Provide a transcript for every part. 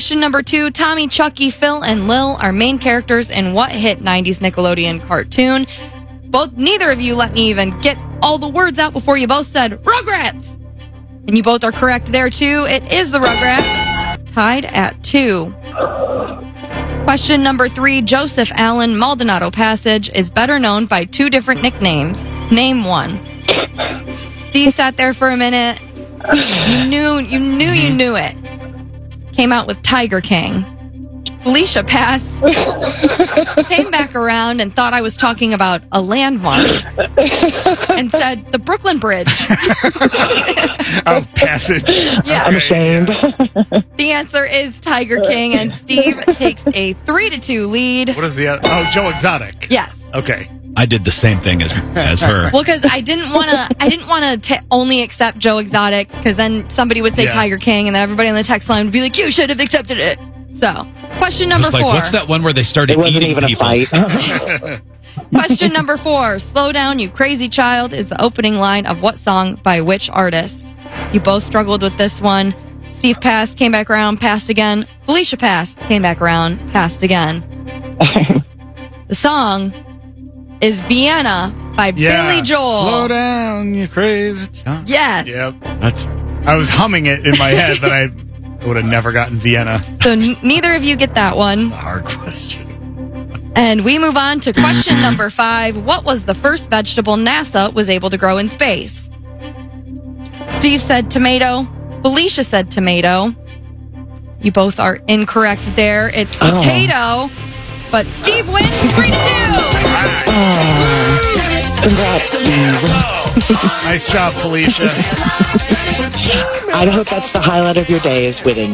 Question number 2. Tommy, Chucky, Phil, and Lil are main characters in what hit 90s Nickelodeon cartoon? Neither of you let me even get all the words out before you both said Rugrats. And you both are correct there, too. It is the Rugrats. Tied at 2. Question number 3. Joseph Allen Maldonado Passage is better known by 2 different nicknames. Name one. Steve sat there for a minute. You knew it. Came out with Tiger King. Felicia passed. Came back around and thought I was talking about a landmark and said the Brooklyn Bridge. Oh, Passage. Yeah. I'm ashamed. The answer is Tiger King, and Steve takes a 3-2 lead. What is the other? Oh, Joe Exotic. Yes. Okay. I did the same thing as her. Well, because I didn't want to only accept Joe Exotic, because then somebody would say Tiger King, and then everybody on the text line would be like, "You should have accepted it." So, question number 4. What's that one where they started eating people? It wasn't even a fight. Question number 4. "Slow Down, You Crazy Child" is the opening line of what song by which artist? You both struggled with this one. Steve passed, came back around, passed again. Felicia passed, came back around, passed again. The song is Vienna by Billy Joel. Slow down, you crazy child. Yes. Yep. I was humming it in my head, but I would have never gotten Vienna. So neither of you get that one. A hard question. And we move on to question number 5. What was the first vegetable NASA was able to grow in space? Steve said tomato. Felicia said tomato. You both are incorrect there. It's potato. But Steve wins 3-2. Congrats, Steve. Nice job, Felicia. I hope that's the highlight of your day is winning.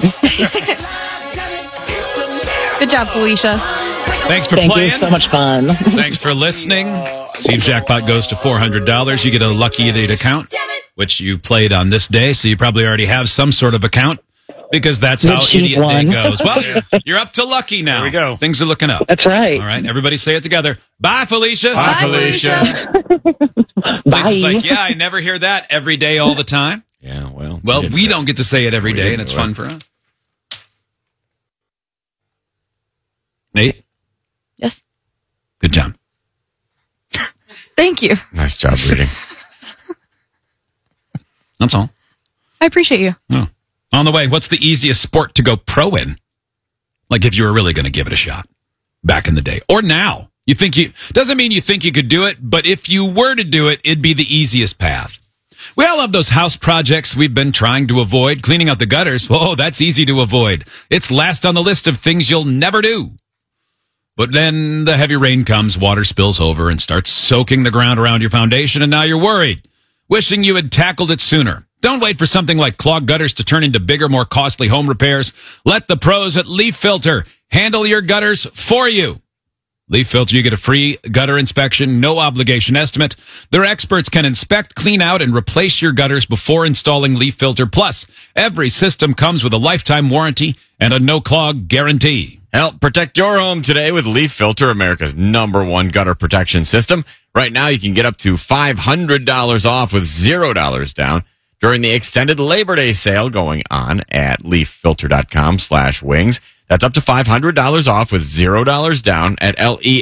Good job, Felicia. Thanks for Thank playing. you. So much fun. Thanks for listening. Steve's Jackpot goes to $400. You get a Lucky Idiot account, which you played on this day, so you probably already have some sort of account, because that's how Idiot Day goes. Well, you're up to Lucky now. There we go. Things are looking up. That's right. All right, everybody say it together. Bye, Felicia. Bye, Felicia. Felicia's like, yeah, I never hear that every day all the time. Yeah, well. Well, we don't get to say it every day, and it's fun for us. Nate? Yes. Good job. Thank you. Nice job reading. That's all. I appreciate you. Oh. On the way, what's the easiest sport to go pro in? Like if you were really going to give it a shot back in the day or now. Doesn't mean you think you could do it, but if you were to do it, it'd be the easiest path. We all have those house projects we've been trying to avoid. Cleaning out the gutters. Whoa, that's easy to avoid. It's last on the list of things you'll never do. But then the heavy rain comes, water spills over and starts soaking the ground around your foundation, and now you're worried, wishing you had tackled it sooner. Don't wait for something like clogged gutters to turn into bigger, more costly home repairs. Let the pros at Leaf Filter handle your gutters for you. Leaf Filter, you get a free gutter inspection, no obligation estimate. Their experts can inspect, clean out, and replace your gutters before installing Leaf Filter. Plus, every system comes with a lifetime warranty and a no-clog guarantee. Help protect your home today with Leaf Filter, America's #1 gutter protection system. Right now, you can get up to $500 off with $0 down during the extended Labor Day sale going on at leaffilter.com/wings. That's up to $500 off with $0 down at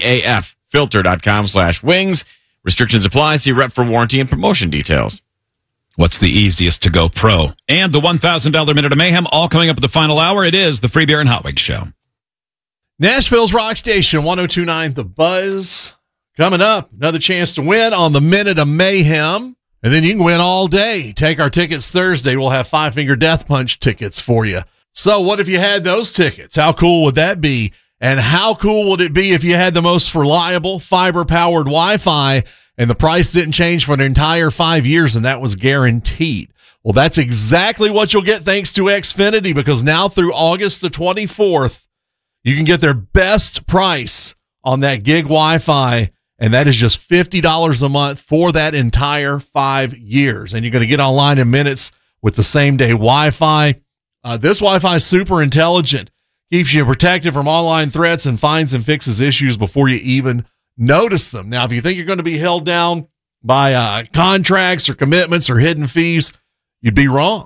leaffilter.com/wings. Restrictions apply. See rep for warranty and promotion details. What's the easiest to go pro? And the $1,000 Minute of Mayhem, all coming up at the final hour. It is the Free Beer and Hot Wings Show. Nashville's Rock Station, 102.9 The Buzz. Coming up, another chance to win on the Minute of Mayhem. And then you can win all day. Take our tickets Thursday. We'll have Five Finger Death Punch tickets for you. So what if you had those tickets? How cool would that be? And how cool would it be if you had the most reliable fiber-powered Wi-Fi and the price didn't change for an entire 5 years and that was guaranteed? Well, that's exactly what you'll get thanks to Xfinity, because now through August the 24th, you can get their best price on that gig Wi-Fi, and that is just $50 a month for that entire 5 years. And you're going to get online in minutes with the same-day Wi-Fi. This Wi-Fi is super intelligent, keeps you protected from online threats, and finds and fixes issues before you even notice them. Now, if you think you're going to be held down by contracts or commitments or hidden fees, you'd be wrong.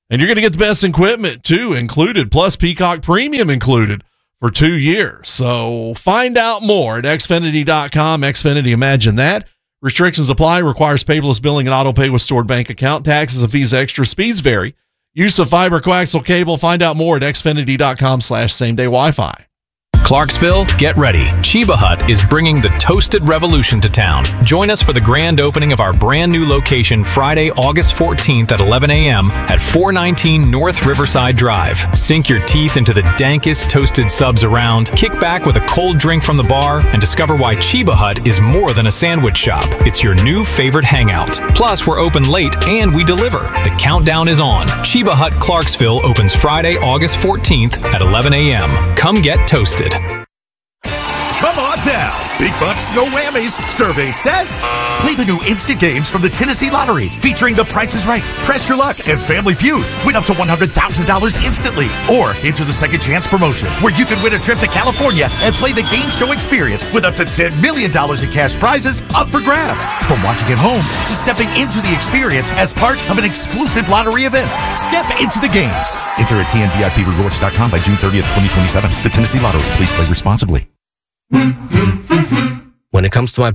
And you're going to get the best equipment, too, included, plus Peacock Premium included for 2 years. So find out more at Xfinity.com. Xfinity, imagine that. Restrictions apply. Requires paperless billing and auto pay with stored bank account. Taxes and fees extra. Speeds vary. Use of fiber coaxial cable. Find out more at Xfinity.com/same-day Wi-Fi. Clarksville, get ready. Chiba Hut is bringing the toasted revolution to town. Join us for the grand opening of our brand new location Friday, August 14th at 11 a.m. at 419 North Riverside Drive. Sink your teeth into the dankest toasted subs around, kick back with a cold drink from the bar, and discover why Chiba Hut is more than a sandwich shop. It's your new favorite hangout. Plus, we're open late and we deliver. The countdown is on. Chiba Hut Clarksville opens Friday, August 14th at 11 a.m. Come get toasted. Come on down. Big bucks, no whammies. Survey says. Play the new instant games from the Tennessee Lottery featuring The Price is Right, Press Your Luck, and Family Feud. Win up to $100,000 instantly. Or enter the Second Chance promotion where you can win a trip to California and play the game show experience with up to $10 million in cash prizes up for grabs. From watching at home to stepping into the experience as part of an exclusive lottery event. Step into the games. Enter at TNVIPrewards.com by June 30th, 2027. The Tennessee Lottery. Please play responsibly. When it comes to my